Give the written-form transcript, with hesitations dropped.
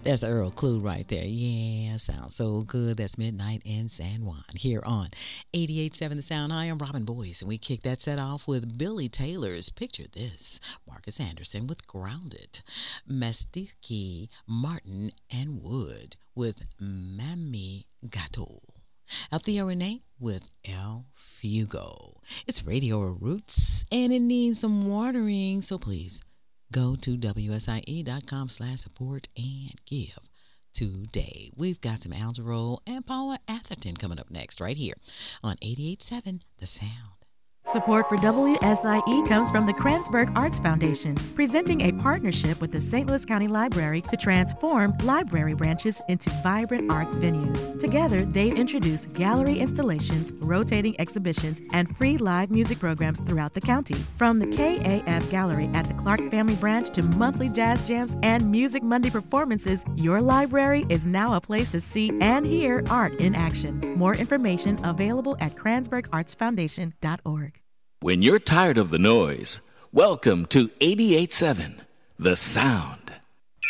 There's Earl Clue right there. Yeah, sounds so good. That's Midnight in San Juan here on 88.7 The Sound. Hi, I'm Robin Boyce, and we kick that set off with Billy Taylor's Picture This. Marcus Anderson with Grounded. Mestiki, Martin, and Wood with Mami Gato. Althea Renee with El Fugo. It's Radio Roots, and it needs some watering, so please go to WSIE.com/support and give today. We've got some Al Jarreau and Paula Atherton coming up next right here on 88.7 The Sound. Support for WSIE comes from the Kranzberg Arts Foundation, presenting a partnership with the St. Louis County Library to transform library branches into vibrant arts venues. Together, they've introduced gallery installations, rotating exhibitions, and free live music programs throughout the county. From the KAF Gallery at the Clark Family Branch to monthly jazz jams and Music Monday performances, your library is now a place to see and hear art in action. More information available at KranzbergArtsFoundation.org. When you're tired of the noise, welcome to 88.7 The Sound.